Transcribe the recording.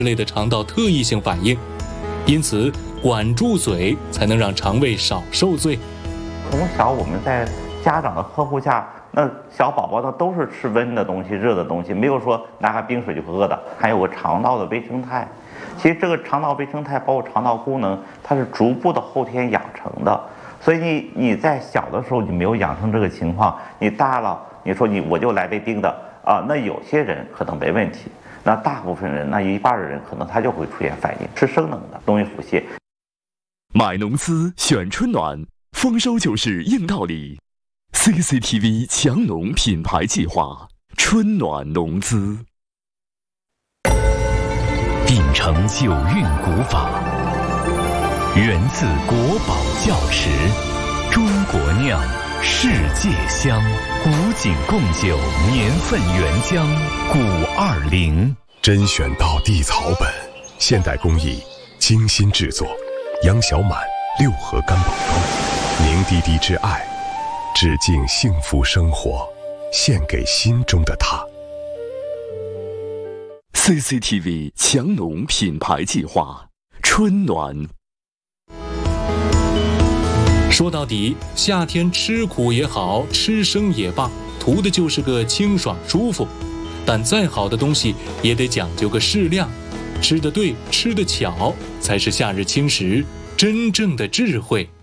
类的肠道特异性反应，因此管住嘴才能让肠胃少受罪。 从小我们在家长的呵护下，那小宝宝呢都是吃温的东西、热的东西，没有说拿个冰水就喝的。还有个肠道的微生态，其实这个肠道微生态包括肠道功能，它是逐步的后天养成的。所以你在小的时候你没有养成这个情况，你大了你说我就来杯冰的啊，那有些人可能没问题。那大部分人，那一半的人可能他就会出现反应，吃生冷的容易腹泻。 买农资选春暖，丰收就是硬道理。CCTV 强农品牌计划，春暖农资。 秉承九韵古法，源自国宝窖池，中国酿，世界香。古井贡酒年份原浆520， 甄选到地草本，现代工艺精心制作，杨小满6盒干宝粥，凝滴滴之爱，致敬幸福生活，献给心中的他。 CCTV 强农品牌计划，春暖。 说到底，夏天吃苦也好，吃生也罢，图的就是个清爽舒服。但再好的东西也得讲究个适量，吃得对，吃得巧，才是夏日轻食真正的智慧。